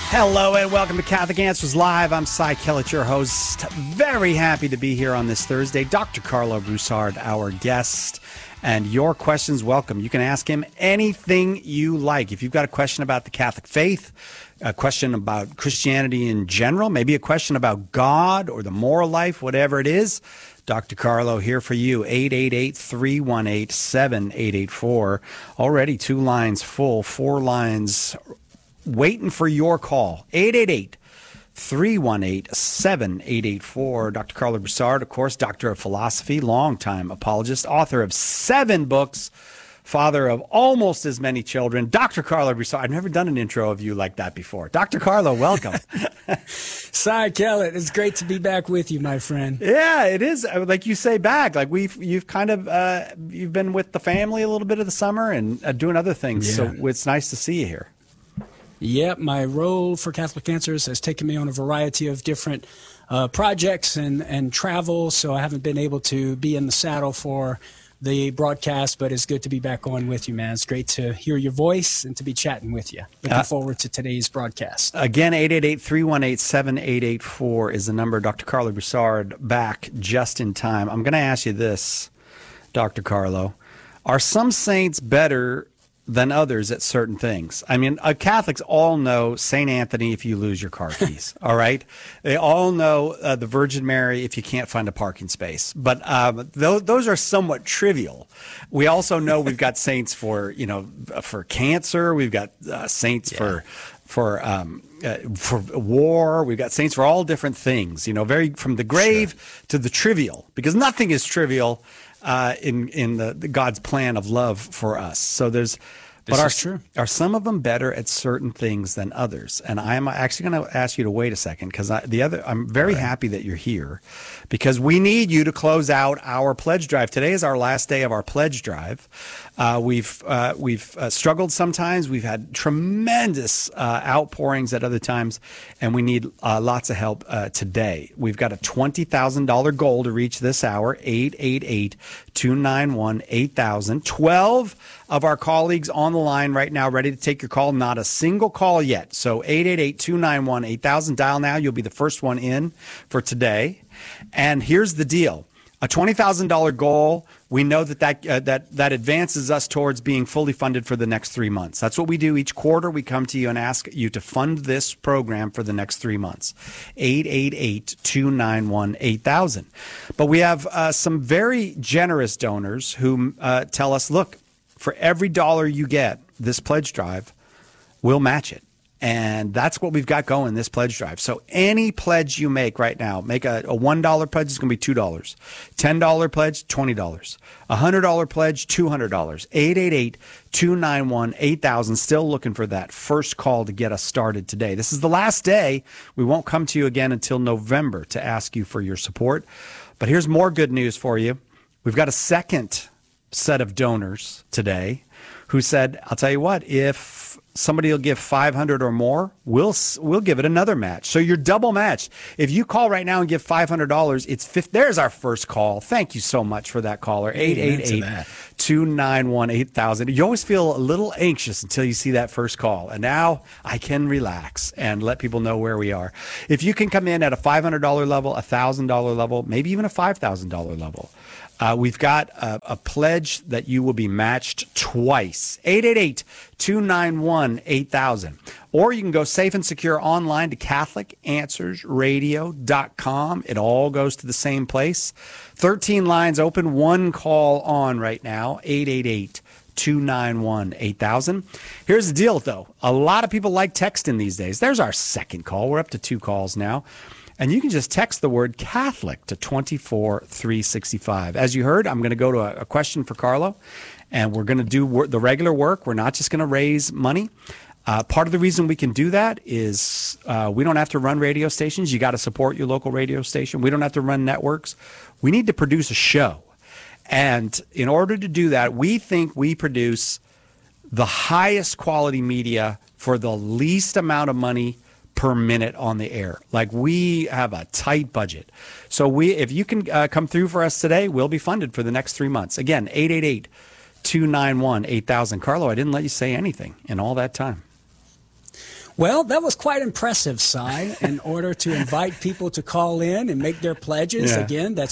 Hello and welcome to Catholic Answers Live. I'm Cy Kellett, your host. Very happy to be here on this Thursday. Dr. Carlo Broussard, our guest, and your questions welcome. You can ask him anything you like. If you've got a question about the Catholic faith, a question about Christianity in general, maybe a question about God or the moral life, whatever it is, Dr. Carlo here for you. 888-318-7884. Already 2 lines full, 4 lines waiting for your call. 888-318-7884. Dr. Carlo Broussard, of course, Doctor of Philosophy, longtime apologist, author of 7 books, father of almost as many children. Dr. Carlo Broussard, I've never done an intro of you like that before. Dr. Carlo, welcome. Cy Kellett, it's great to be back with you, my friend. Yeah, it is. Like you say, back. Like you've kind of you've been with the family a little bit of the summer and doing other things. Yeah. So it's nice to see you here. Yep, my role for Catholic Answers has taken me on a variety of different projects and travel, so I haven't been able to be in the saddle for the broadcast, but it's good to be back on with you, man. It's great to hear your voice and to be chatting with you. Looking forward to today's broadcast. Again, 888-318-7884 is the number. Dr. Carlo Broussard back just in time. I'm going to ask you this, Dr. Carlo. Are some saints better than others at certain things? I mean, Catholics all know St. Anthony if you lose your car keys, all right? They all know the Virgin Mary if you can't find a parking space. But those are somewhat trivial. We also know we've got saints for, for cancer. We've got saints for war. We've got saints for all different things, very from the grave to the trivial, because nothing is trivial in the God's plan of love for us. So are some of them better at certain things than others? And I'm actually going to ask you to wait a second, because I'm very happy that you're here, because we need you to close out our pledge drive. Today is our last day of our pledge drive. We've struggled sometimes. We've had tremendous outpourings at other times, and we need lots of help today. We've got a $20,000 goal to reach this hour. 888-291-8000. 12 of our colleagues on the line right now, ready to take your call. Not a single call yet. So 888-291-8000. Dial now. You'll be the first one in for today. And here's the deal. A $20,000 goal, we know that advances us towards being fully funded for the next 3 months. That's what we do each quarter. We come to you and ask you to fund this program for the next 3 months. 888-291-8000. But we have some very generous donors who tell us, look, for every dollar you get this pledge drive, we'll match it. And that's what we've got going this pledge drive. So any pledge you make right now, make a $1 pledge, is going to be $2. $10 pledge, $20. $100 pledge, $200. 888-291-8000. Still looking for that first call to get us started today. This is the last day. We won't come to you again until November to ask you for your support. But here's more good news for you. We've got a second set of donors today who said, I'll tell you what, if somebody will give $500 or more, we'll give it another match. So you're double matched. If you call right now and give $500, it's there's our first call. Thank you so much for that caller. 888-291-8000. You always feel a little anxious until you see that first call. And now I can relax and let people know where we are. If you can come in at a $500 level, a $1,000 level, maybe even a $5,000 level, we've got a pledge that you will be matched twice. 888-291-8000. Or you can go safe and secure online to CatholicAnswersRadio.com. It all goes to the same place. 13 lines open, 1 call on right now. 888-291-8000. Here's the deal, though. A lot of people like texting these days. There's our second call. We're up to 2 calls now. And you can just text the word Catholic to 24365. As you heard, I'm going to go to a question for Carlo, and we're going to do the regular work. We're not just going to raise money. Part of the reason we can do that is we don't have to run radio stations. You got to support your local radio station. We don't have to run networks. We need to produce a show. And in order to do that, we think we produce the highest quality media for the least amount of money per minute on the air. Like, we have a tight budget. So if you can come through for us today, we'll be funded for the next 3 months. Again, 888-291-8000. Carlo, I didn't let you say anything in all that time. Well, that was quite impressive, Si. In order to invite people to call in and make their pledges, again, that's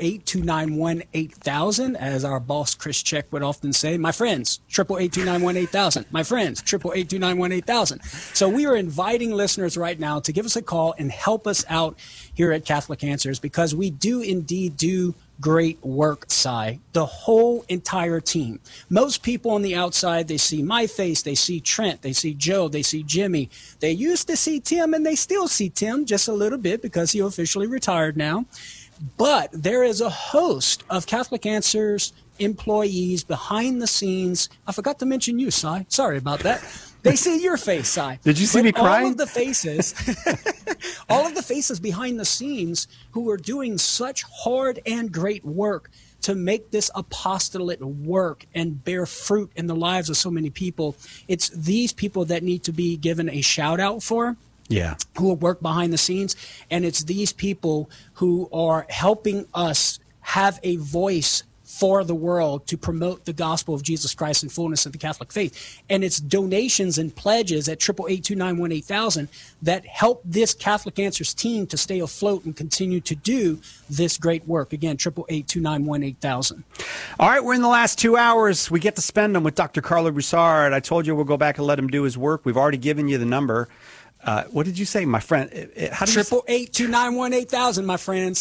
888-291-8000, as our boss Chris Check would often say. My friends, 888-291-8000. My friends, 888-291-8000. So we are inviting listeners right now to give us a call and help us out here at Catholic Answers, because we do indeed do great work, Si. The whole entire team. Most people on the outside, they see my face, they see Trent, they see Joe, they see Jimmy. They used to see Tim, and they still see Tim just a little bit because he officially retired now. But there is a host of Catholic Answers employees behind the scenes. I forgot to mention you, Si. Sorry about that. They see your face, Si. Did you see me crying? All of the faces, all of the faces behind the scenes who are doing such hard and great work to make this apostolate work and bear fruit in the lives of so many people. It's these people that need to be given a shout out for. Yeah. Who work behind the scenes. And it's these people who are helping us have a voice for the world to promote the gospel of Jesus Christ and fullness of the Catholic faith. And it's donations and pledges at 888-291-8000 that help this Catholic Answers team to stay afloat and continue to do this great work. Again, 888-291-8000. All right, we're in the last 2 hours. We get to spend them with Dr. Carlo Broussard. I told you we'll go back and let him do his work. We've already given you the number. What did you say, my friend? How do you 888-291-8000, my friends.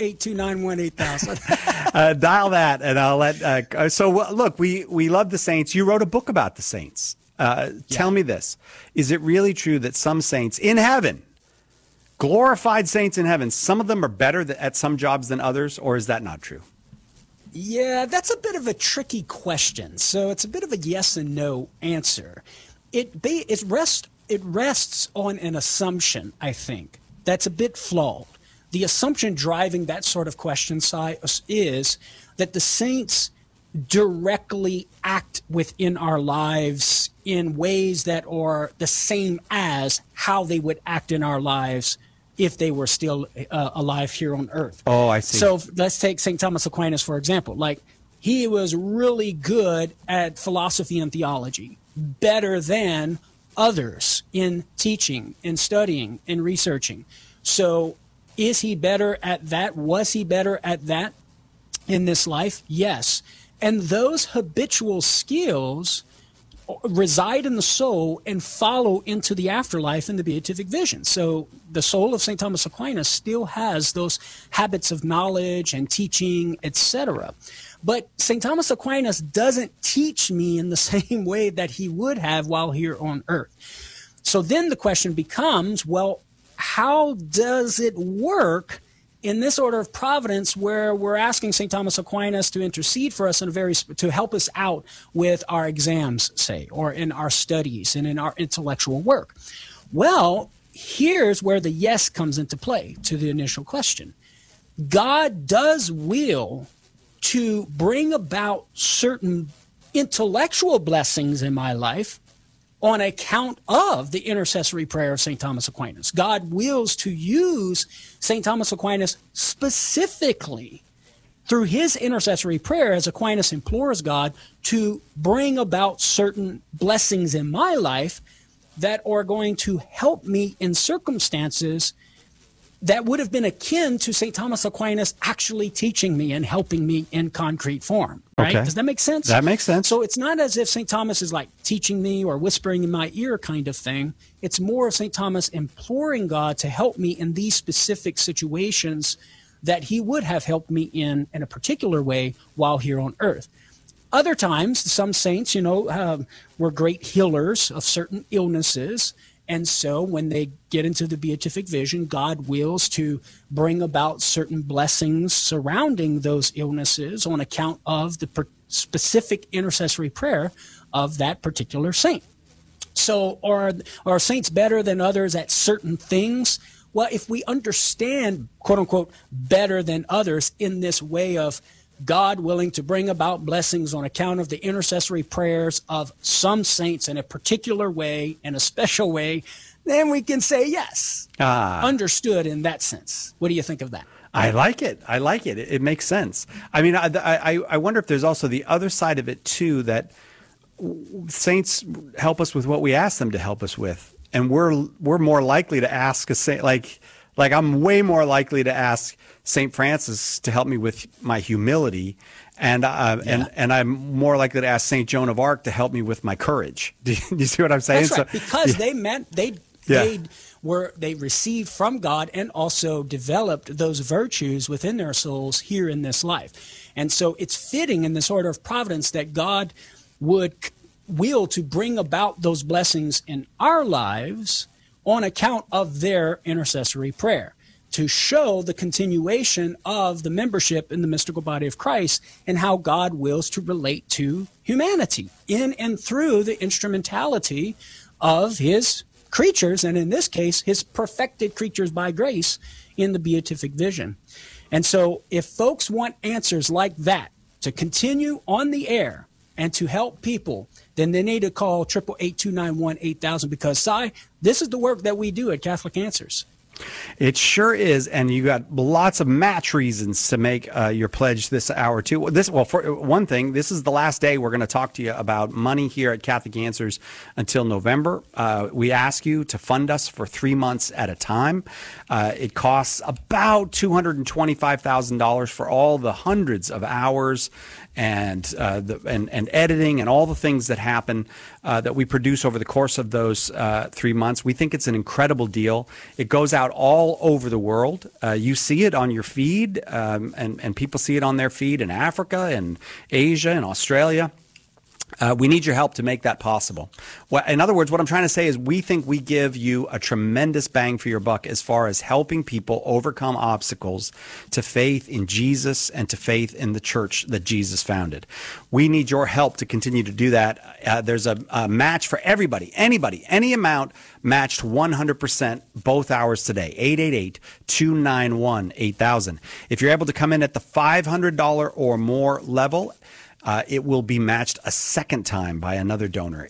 888-291-8000. Dial that, and I'll let. Look, we love the saints. You wrote a book about the saints. Tell me this: is it really true that some saints in heaven, glorified saints in heaven, some of them are better at some jobs than others, or is that not true? Yeah, that's a bit of a tricky question. So it's a bit of a yes and no answer. It rests on an assumption, I think, that's a bit flawed. The assumption driving that sort of question, Si, is that the saints directly act within our lives in ways that are the same as how they would act in our lives if they were still alive here on earth. Oh, I see. So let's take St. Thomas Aquinas, for example. Like, he was really good at philosophy and theology, better than others in teaching, in studying, in researching. So is he better at that? Was he better at that in this life? Yes. And those habitual skills reside in the soul and follow into the afterlife in the beatific vision. So the soul of St. Thomas Aquinas still has those habits of knowledge and teaching, etc. But St. Thomas Aquinas doesn't teach me in the same way that he would have while here on earth. So then the question becomes, well, how does it work in this order of providence where we're asking St. Thomas Aquinas to intercede for us to help us out with our exams, say, or in our studies and in our intellectual work? Well, here's where the yes comes into play to the initial question. God does will to bring about certain intellectual blessings in my life on account of the intercessory prayer of St. Thomas Aquinas. God wills to use St. Thomas Aquinas specifically through his intercessory prayer as Aquinas implores God to bring about certain blessings in my life that are going to help me in circumstances that would have been akin to St. Thomas Aquinas actually teaching me and helping me in concrete form. Right? Okay. Does that make sense? That makes sense. So it's not as if St. Thomas is like teaching me or whispering in my ear kind of thing. It's more of St. Thomas imploring God to help me in these specific situations that he would have helped me in a particular way while here on earth. Other times, some saints, were great healers of certain illnesses. And so when they get into the beatific vision, God wills to bring about certain blessings surrounding those illnesses on account of the specific intercessory prayer of that particular saint. So are saints better than others at certain things? Well, if we understand, quote unquote, better than others in this way of God willing to bring about blessings on account of the intercessory prayers of some saints in a particular way, in a special way, then we can say yes. Understood in that sense. What do you think of that? I like it. It makes sense. I mean, I wonder if there's also the other side of it, too, that saints help us with what we ask them to help us with. and we're more likely to ask a saint, like I'm way more likely to ask Saint Francis to help me with my humility, and I'm more likely to ask Saint Joan of Arc to help me with my courage. Do you see what I'm saying? That's right, because yeah. they received from God and also developed those virtues within their souls here in this life. And so it's fitting in this order of providence that God would will to bring about those blessings in our lives on account of their intercessory prayer, to show the continuation of the membership in the mystical body of Christ and how God wills to relate to humanity in and through the instrumentality of his creatures, and in this case, his perfected creatures by grace in the beatific vision. And so if folks want answers like that to continue on the air and to help people, then they need to call 888-291-8000, because, Si, this is the work that we do at Catholic Answers. It sure is, and you got lots of match reasons to make your pledge this hour too. Well, for one thing, this is the last day we're going to talk to you about money here at Catholic Answers until November. We ask you to fund us for 3 months at a time. It costs about $225,000 for all the hundreds of hours and editing and all the things that happen that we produce over the course of those 3 months. We think it's an incredible deal. It goes out all over the world. You see it on your feed, and people see it on their feed in Africa and Asia and Australia. We need your help to make that possible. Well, in other words, what I'm trying to say is we think we give you a tremendous bang for your buck as far as helping people overcome obstacles to faith in Jesus and to faith in the church that Jesus founded. We need your help to continue to do that. There's a match for everybody, anybody, any amount, matched 100% both hours today. 888-291-8000. If you're able to come in at the $500 or more level, it will be matched a second time by another donor.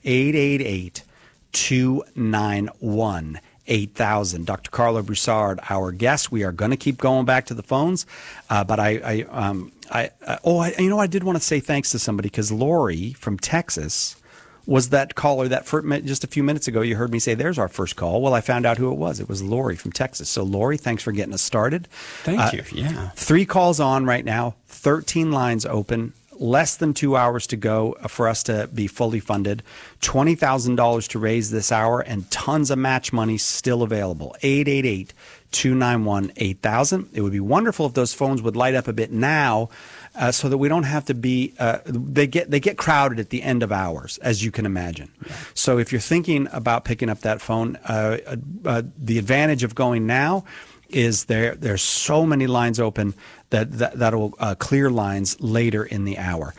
888-291-8000. Dr. Carlo Broussard, our guest. We are going to keep going back to the phones, but I did want to say thanks to somebody, because Lori from Texas was that caller that just a few minutes ago you heard me say there's our first call. Well, I found out who it was. It was Lori from Texas. So Lori, thanks for getting us started. Thank you. Yeah. 3 calls on right now, 13 lines open. Less than 2 hours to go for us to be fully funded. $20,000 to raise this hour, and tons of match money still available. 888-291-8000. It would be wonderful if those phones would light up a bit now, so that we don't have to be. They get crowded at the end of hours, as you can imagine. Yeah. So if you're thinking about picking up that phone, the advantage of going now is there's so many lines open that'll clear lines later in the hour.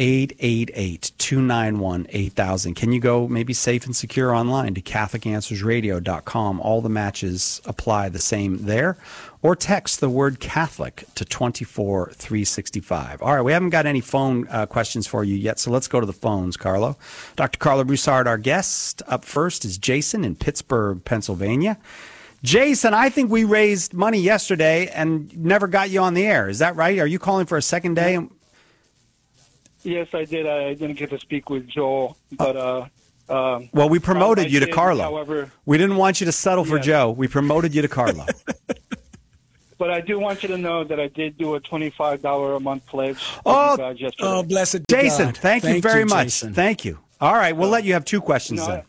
888-291-8000. Can you go maybe safe and secure online to CatholicAnswersRadio.com? All the matches apply the same there. Or text the word Catholic to 24365. All right, we haven't got any phone questions for you yet, so let's go to the phones, Carlo. Dr. Carlo Broussard, our guest. Up first is Jason in Pittsburgh, Pennsylvania. Jason, I think we raised money yesterday and never got you on the air. Is that right? Are you calling for a second day? Yes, I did. I didn't get to speak with Joel, but well, we promoted you to Carlo. However, we didn't want you to settle for Joe. We promoted you to Carlo. But I do want you to know that I did do a $25 a month pledge. Oh, blessed Jason, God. Thank you very much. Jason. Thank you. All right, we'll let you have 2 questions then.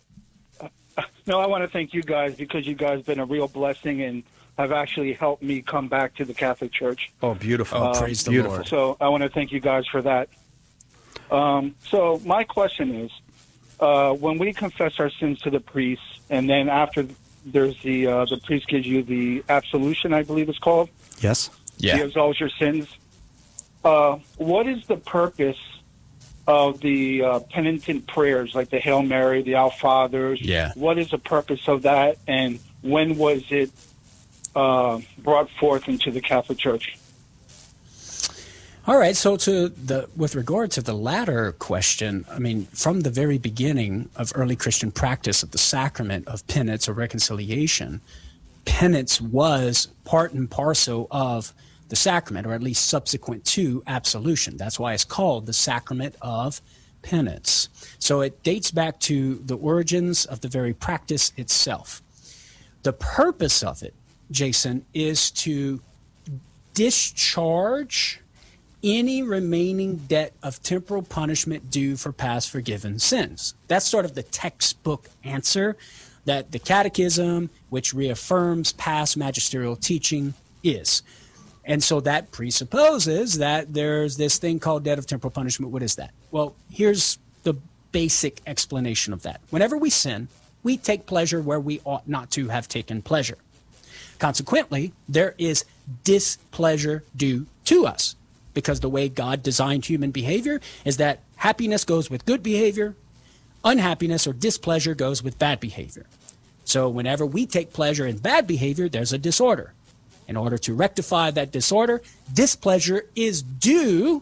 I want to thank you guys, because you guys have been a real blessing and have actually helped me come back to the Catholic Church. Oh, beautiful. Praise the Lord. So I want to thank you guys for that. So my question is, when we confess our sins to the priest, and then after there's the priest gives you the absolution, I believe it's called. Yes. Yeah. He absolves your sins. What is the purpose of the penitent prayers, like the Hail Mary, the Our Fathers? Yeah. What is the purpose of that, and when was it brought forth into the Catholic Church? All right. So with regard to the latter question, I mean, from the very beginning of early Christian practice of the sacrament of penance or reconciliation, penance was part and parcel of the sacrament, or at least subsequent to absolution. That's why it's called the sacrament of penance. So it dates back to the origins of the very practice itself. The purpose of it, Jason, is to discharge any remaining debt of temporal punishment due for past forgiven sins. That's sort of the textbook answer that the Catechism, which reaffirms past magisterial teaching, is. And so that presupposes that there's this thing called debt of temporal punishment. What is that? Well, here's the basic explanation of that. Whenever we sin, we take pleasure where we ought not to have taken pleasure. Consequently, there is displeasure due to us, because the way God designed human behavior is that happiness goes with good behavior, unhappiness or displeasure goes with bad behavior. So whenever we take pleasure in bad behavior, there's a disorder. In order to rectify that disorder, displeasure is due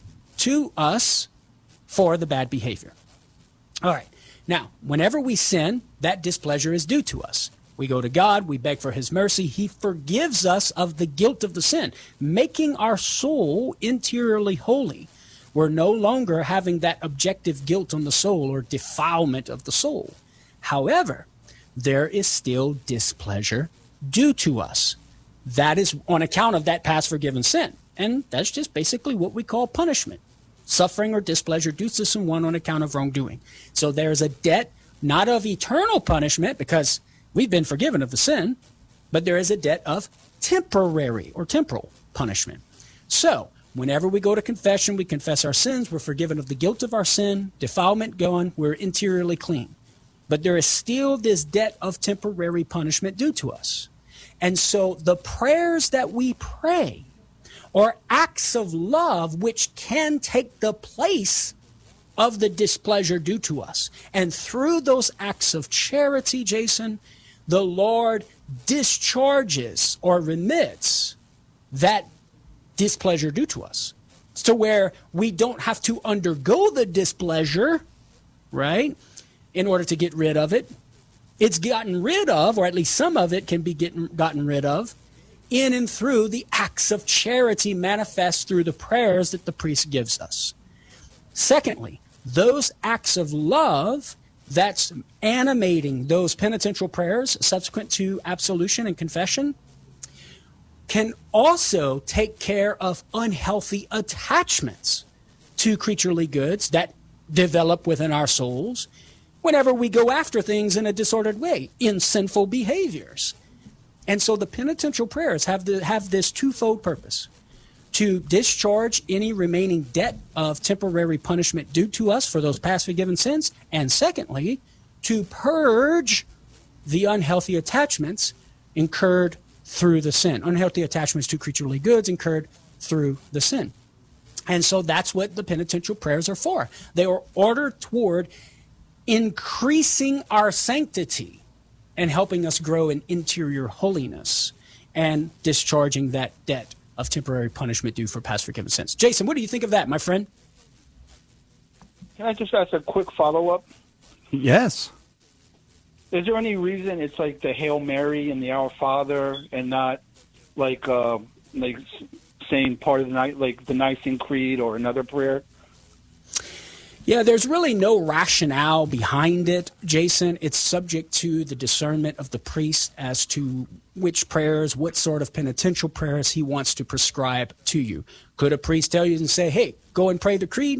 to us for the bad behavior. All right. Now, whenever we sin, that displeasure is due to us. We go to God, we beg for his mercy. He forgives us of the guilt of the sin, making our soul interiorly holy. We're no longer having that objective guilt on the soul or defilement of the soul. However, there is still displeasure due to us. That is on account of that past forgiven sin. And that's just basically what we call punishment. Suffering or displeasure due to someone on account of wrongdoing. So there's a debt not of eternal punishment because we've been forgiven of the sin, but there is a debt of temporary or temporal punishment. So whenever we go to confession, we confess our sins, we're forgiven of the guilt of our sin, defilement gone, we're interiorly clean. But there is still this debt of temporary punishment due to us. And so the prayers that we pray are acts of love which can take the place of the displeasure due to us. And through those acts of charity, Jason, the Lord discharges or remits that displeasure due to us. To where we don't have to undergo the displeasure, right, in order to get rid of it. It's gotten rid of, or at least some of it can be gotten rid of, in and through the acts of charity manifest through the prayers that the priest gives us. Secondly, those acts of love that's animating those penitential prayers subsequent to absolution and confession can also take care of unhealthy attachments to creaturely goods that develop within our souls whenever we go after things in a disordered way, in sinful behaviors. And so the penitential prayers have this twofold purpose: to discharge any remaining debt of temporary punishment due to us for those past forgiven sins, and secondly, to purge the unhealthy attachments incurred through the sin, unhealthy attachments to creaturely goods incurred through the sin. And so that's what the penitential prayers are for. They are ordered toward increasing our sanctity and helping us grow in interior holiness and discharging that debt of temporary punishment due for past forgiven sins. Jason, what do you think of that, my friend? Can I just ask a quick follow-up? Yes. Is there any reason it's like the Hail Mary and the Our Father and not like saying part of the night, like the Nicene Creed or another prayer? Yeah, there's really no rationale behind it, Jason. It's subject to the discernment of the priest as to which prayers, what sort of penitential prayers he wants to prescribe to you. Could a priest tell you and say, hey, go and pray the creed?